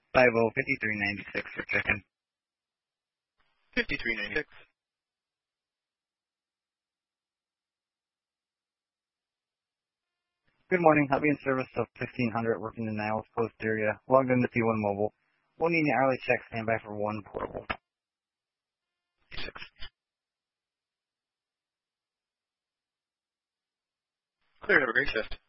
505396 for chicken. 5396. Good morning. I'll be in service of 1500 working in the Niles Post area. Logged into P1 Mobile. We'll need an hourly check. Standby for 1 portable. 6. Clear. Have a great shift.